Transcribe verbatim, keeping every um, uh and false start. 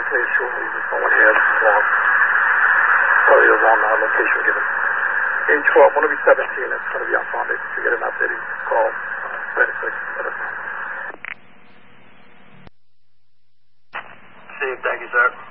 Okay, sure. You just go ahead and walk. Sorry, the wrong uh, location given. Gauge twelve, one of you seventeen, that's going to be on Sunday. If you get an update, you call uh, thirty-six, let us know. Steve, thank you, sir.